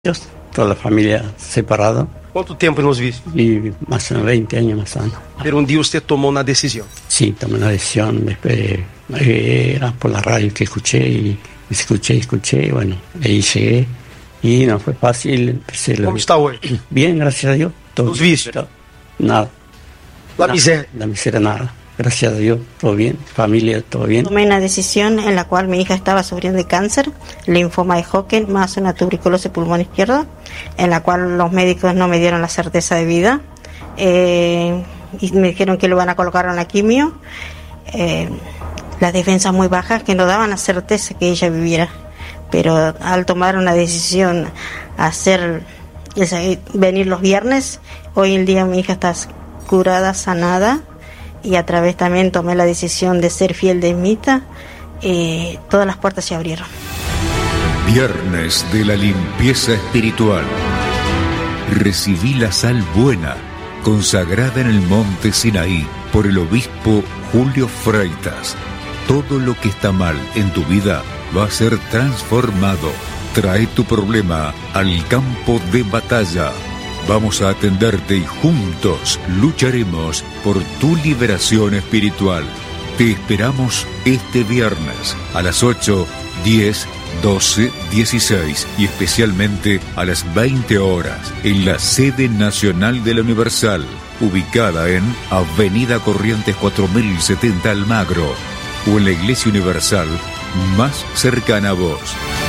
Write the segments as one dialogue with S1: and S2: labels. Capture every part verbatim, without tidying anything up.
S1: Toda la familia separada.
S2: Quanto tempo nos viste?
S1: Y más de veinte años más o menos.
S2: Pero un día usted tomó una decisión.
S1: Sí, tomé una decisión. Después eh, era por la radio que escuché y escuché, escuché. Y bueno, ahí llegué. Y no fue fácil. Empecé
S2: ¿Cómo está hoy?
S1: Bien, gracias a Dios. Todo,
S2: ¿Los vicios?
S1: todo, nada.
S2: La
S1: nada,
S2: miseria.
S1: La miseria, nada. Gracias a Dios, todo bien. Familia, todo bien.
S3: Tomé una decisión en la cual mi hija estaba sufriendo de cáncer, linfoma de Hodgkin, más una tuberculosis pulmón izquierdo, en la cual los médicos no me dieron la certeza de vida. Eh, y me dijeron que le van a colocar una quimio. Eh, las defensas muy bajas que no daban la certeza que ella viviera. Pero al tomar una decisión, hacer venir los viernes, hoy en día mi hija está curada, sanada. Y a través también tomé la decisión de ser fiel de Mita, eh, todas las puertas se abrieron.
S4: Viernes de la limpieza espiritual. Recibí la sal buena, consagrada en el monte Sinaí por el obispo Julio Freitas. Todo lo que está mal en tu vida va a ser transformado. Trae tu problema al campo de batalla. Vamos a atenderte y juntos lucharemos por tu liberación espiritual. Te esperamos este viernes a las ocho, diez, doce, dieciséis y especialmente a las veinte horas en la sede nacional de la Universal, ubicada en Avenida Corrientes cuatro mil setenta Almagro, o en la Iglesia Universal más cercana a vos.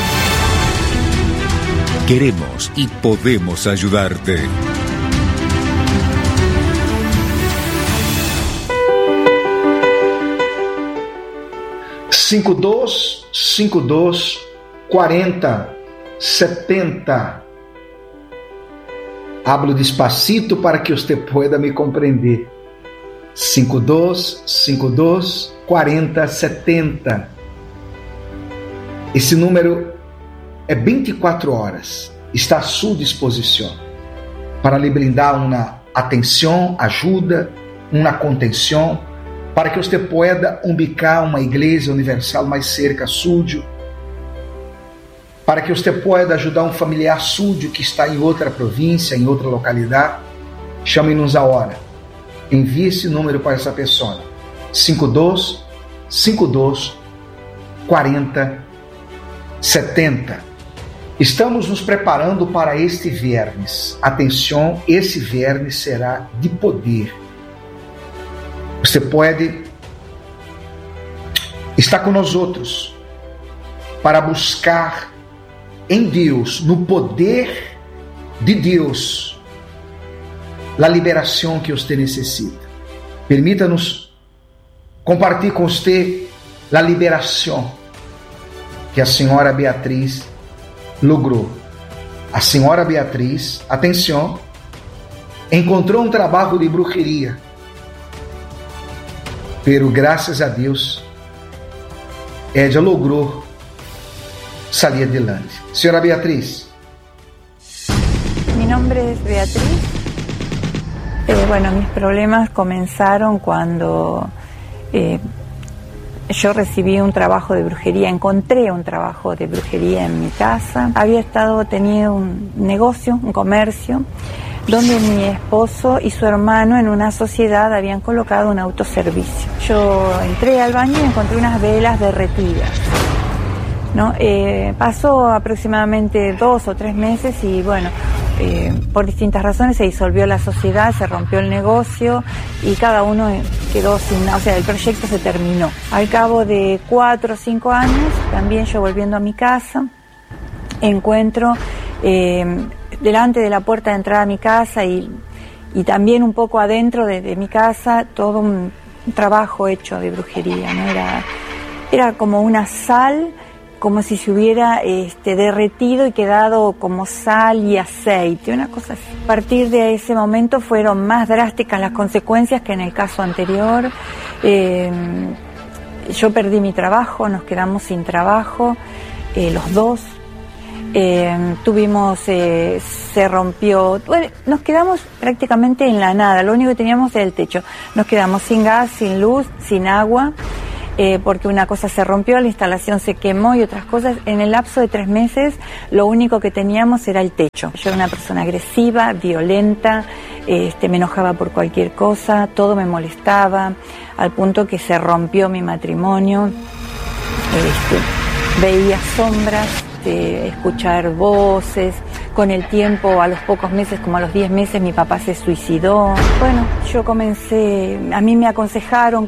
S4: Queremos y podemos ayudarte.
S5: cinco dos, cinco dos, quarenta, setenta. Hablo despacito para que usted pueda me compreender. cinco dos, cinco dos, quarenta, setenta. Esse número é vinte e quatro horas, está à sua disposição para lhe brindar uma atenção, ajuda, uma contenção, para que você pueda ubicar uma igreja universal mais cerca suyo, para que você pueda ajudar um familiar suyo que está em outra província, em outra localidade. Chame-nos a hora. Envie esse número para essa pessoa. cinco dois, cinco dois, quarenta, setenta. Estamos nos preparando para este viernes. Atenção, esse viernes será de poder. Você pode estar com nós outros para buscar em Deus, no poder de Deus, a liberação que você necessita. Permita-nos compartilhar com você a liberação que a senhora Beatriz logrou. A senhora Beatriz, atenção, encontrou um trabalho de bruxeria, pero graças a Deus, ella logrou salir adelante. Senhora Beatriz.
S6: Mi nombre es Beatriz. Eh, bueno, mis problemas comenzaron cuando eh, yo recibí un trabajo de brujería, encontré un trabajo de brujería en mi casa. Había estado teniendo un negocio, un comercio, donde mi esposo y su hermano en una sociedad habían colocado un autoservicio. Yo entré al baño y encontré unas velas derretidas, ¿no? Eh, pasó aproximadamente dos o tres meses y bueno, eh, por distintas razones se disolvió la sociedad, se rompió el negocio y cada uno quedó sin, o sea, el proyecto se terminó. Al cabo de cuatro o cinco años, también yo volviendo a mi casa, encuentro eh, delante de la puerta de entrada a mi casa y, y también un poco adentro de, de mi casa todo un, un trabajo hecho de brujería, ¿no? Era, era como una sal, como si se hubiera este, derretido y quedado como sal y aceite, una cosa así. A partir de ese momento fueron más drásticas las consecuencias que en el caso anterior. Eh, yo perdí mi trabajo, nos quedamos sin trabajo, eh, los dos. Eh, tuvimos, eh, se rompió, bueno, nos quedamos prácticamente en la nada, lo único que teníamos era el techo. Nos quedamos sin gas, sin luz, sin agua. eh, porque una cosa se rompió, la instalación se quemó y otras cosas. En el lapso de tres meses lo único que teníamos era el techo. Yo era una persona agresiva, violenta, este, me enojaba por cualquier cosa, todo me molestaba, al punto que se rompió mi matrimonio. Este, veía sombras, este, escuchar voces. Con el tiempo, a los pocos meses, como a los diez meses, mi papá se suicidó. Bueno, yo comencé, a mí me aconsejaron